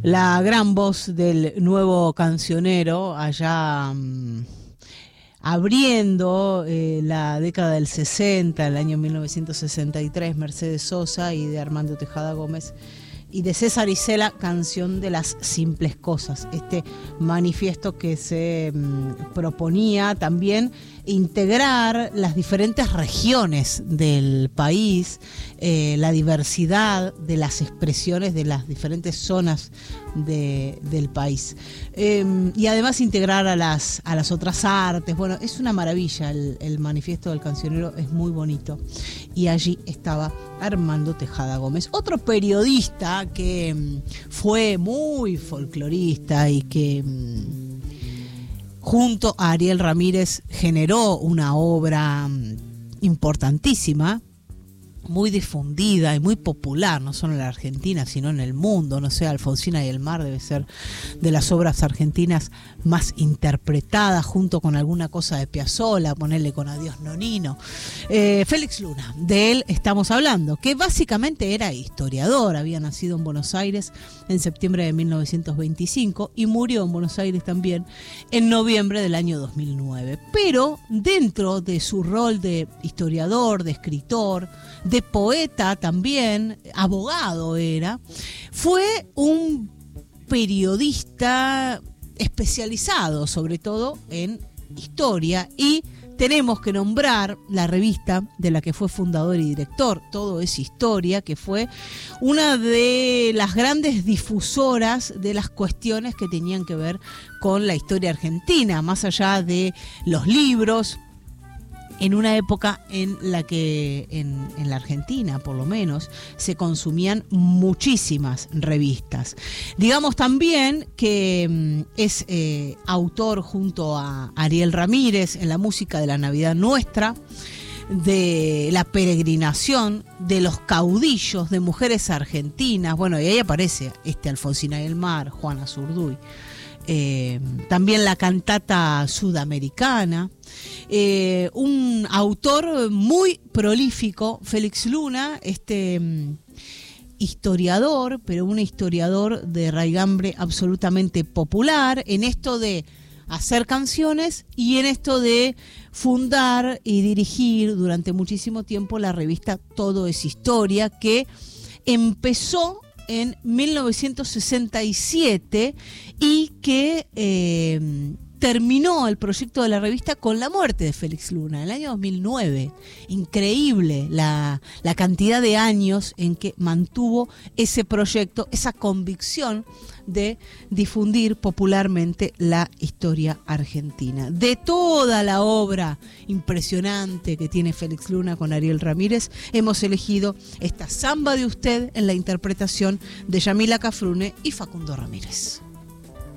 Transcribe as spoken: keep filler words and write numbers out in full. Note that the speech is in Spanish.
La gran voz del nuevo cancionero allá mmm, abriendo eh, la década del sesenta, el año mil novecientos sesenta y tres, Mercedes Sosa, y de Armando Tejada Gómez y de César Isela, Canción de las Simples Cosas, este manifiesto que se mmm, proponía también integrar las diferentes regiones del país, eh, la diversidad de las expresiones de las diferentes zonas de, del país, eh, y además integrar a las, a las otras artes. Bueno, es una maravilla, el, el manifiesto del cancionero es muy bonito, y allí estaba Armando Tejada Gómez, otro periodista que mmm, fue muy folclorista y que mmm, junto a Ariel Ramírez generó una obra importantísima, muy difundida y muy popular, no solo en la Argentina, sino en el mundo. No sé, Alfonsina y el mar debe ser de las obras argentinas más interpretadas, junto con alguna cosa de Piazzolla, ponerle con Adiós Nonino. Eh, Félix Luna, de él estamos hablando, que básicamente era historiador, había nacido en Buenos Aires en septiembre de mil novecientos veinticinco y murió en Buenos Aires también en noviembre del año dos mil nueve. Pero dentro de su rol de historiador, de escritor, de poeta también, abogado era, fue un periodista especializado sobre todo en historia, y tenemos que nombrar la revista de la que fue fundador y director, Todo es Historia, que fue una de las grandes difusoras de las cuestiones que tenían que ver con la historia argentina, más allá de los libros, en una época en la que en, en la Argentina por lo menos se consumían muchísimas revistas. Digamos también que mm, es eh, autor junto a Ariel Ramírez en la música de la Navidad Nuestra, de la peregrinación, de los caudillos, de mujeres argentinas. Bueno, y ahí aparece este Alfonsina y el mar, Juana Zurduy. Eh, también la cantata sudamericana, eh, un autor muy prolífico, Félix Luna, este um, historiador, pero un historiador de raigambre absolutamente popular en esto de hacer canciones y en esto de fundar y dirigir durante muchísimo tiempo la revista Todo es Historia, que empezó en mil novecientos sesenta y siete y que eh, terminó el proyecto de la revista con la muerte de Félix Luna en el año dos mil nueve. Increíble la, la cantidad de años en que mantuvo ese proyecto, esa convicción de difundir popularmente la historia argentina. De toda la obra impresionante que tiene Félix Luna con Ariel Ramírez, hemos elegido esta Samba de Usted en la interpretación de Yamila Cafrune y Facundo Ramírez.